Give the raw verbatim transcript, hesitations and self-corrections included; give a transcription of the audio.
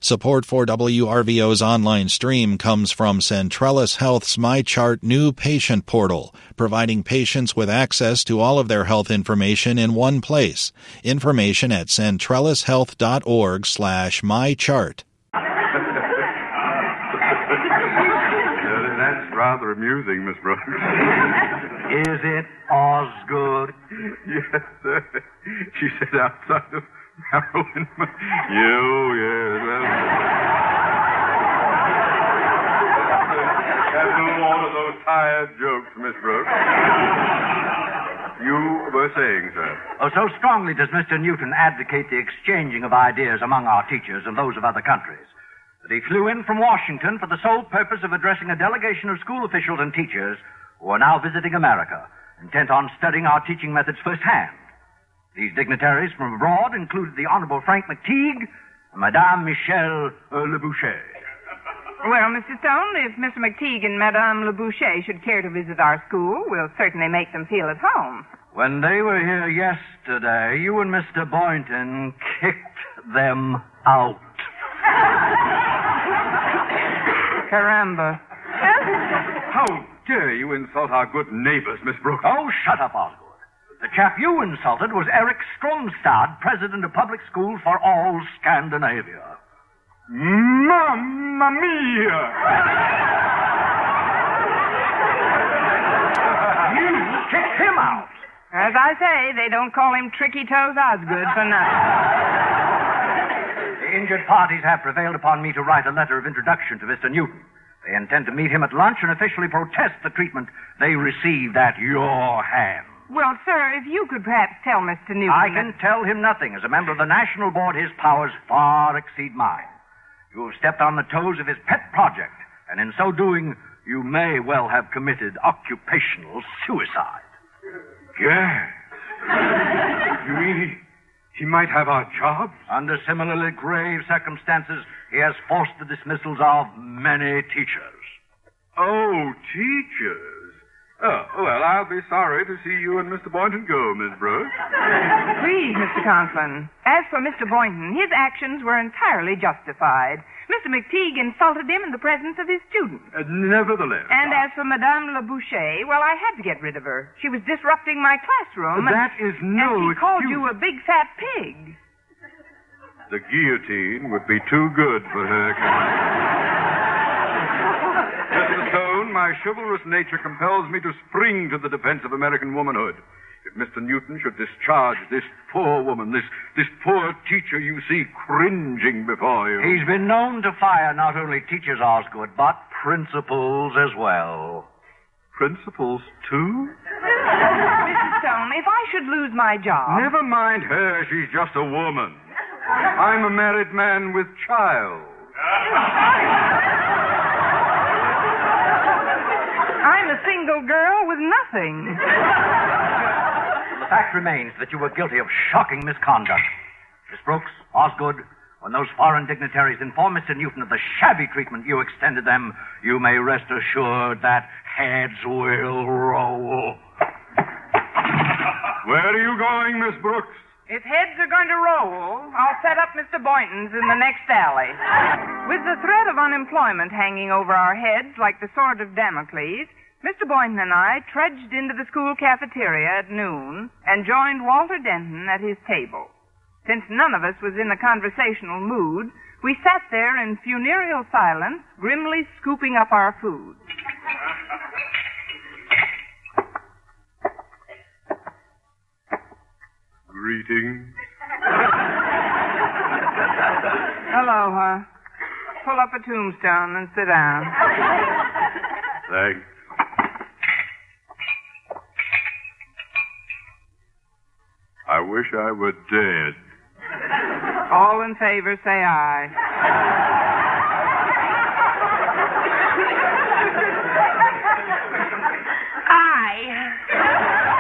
Support for W R V O's online stream comes from Centrellis Health's MyChart new patient portal, providing patients with access to all of their health information in one place. Information at centrellishealth.org slash mychart. That's rather amusing, Miss Brooks. Is it, Osgood? Yes, sir. She said outside of Maryland. You, yes. Have no more of those tired jokes, Miss Brooks. You were saying, sir. Oh, so strongly does Mister Newton advocate the exchanging of ideas among our teachers and those of other countries that he flew in from Washington for the sole purpose of addressing a delegation of school officials and teachers who are now visiting America, intent on studying our teaching methods firsthand. These dignitaries from abroad included the Honorable Frank McTeague and Madame Michelle uh, Le Boucher. Well, Mister Stone, if Mister McTeague and Madame Le Boucher should care to visit our school, we'll certainly make them feel at home. When they were here yesterday, you and Mister Boynton kicked them out. Caramba. How dare you insult our good neighbors, Miss Brooks? Oh, shut up, Osgood. The chap you insulted was Eric Stromstad, president of public schools for all Scandinavia. Mamma mia! You kicked him out. As I say, they don't call him Tricky Toes Osgood for nothing. The injured parties have prevailed upon me to write a letter of introduction to Mister Newton. They intend to meet him at lunch and officially protest the treatment they received at your hands. Well, sir, if you could perhaps tell Mister Newton... I can that... tell him nothing. As a member of the National Board, his powers far exceed mine. You have stepped on the toes of his pet project, and in so doing, you may well have committed occupational suicide. Yes. You mean he, he might have our jobs? Under similarly grave circumstances, he has forced the dismissals of many teachers. Oh, teachers. Oh, well, I'll be sorry to see you and Mister Boynton go, Miss Brooks. Please, Mister Conklin. As for Mister Boynton, his actions were entirely justified. Mister McTeague insulted him in the presence of his students. Uh, nevertheless... And as for Madame Le Boucher, well, I had to get rid of her. She was disrupting my classroom. That and, is no And she excuse. called you a big fat pig. The guillotine would be too good for her. Mister Stone, my chivalrous nature compels me to spring to the defense of American womanhood. If Mister Newton should discharge this poor woman, this, this poor teacher you see cringing before you... He's been known to fire not only teachers, Osgood, but principals as well. Principals, too? Mister Stone, if I should lose my job... Never mind her. She's just a woman. I'm a married man with child. I'm a single girl with nothing. The fact remains that you were guilty of shocking misconduct. Miss Brooks, Osgood, when those foreign dignitaries inform Mister Newton of the shabby treatment you extended them, you may rest assured that heads will roll. Where are you going, Miss Brooks? If heads are going to roll, I'll set up Mister Boynton's in the next alley. With the threat of unemployment hanging over our heads like the sword of Damocles, Mister Boynton and I trudged into the school cafeteria at noon and joined Walter Denton at his table. Since none of us was in a conversational mood, we sat there in funereal silence, grimly scooping up our food. Greetings. Hello, huh? Pull up a tombstone and sit down. Thanks. I wish I were dead. All in favor, say aye. Aye.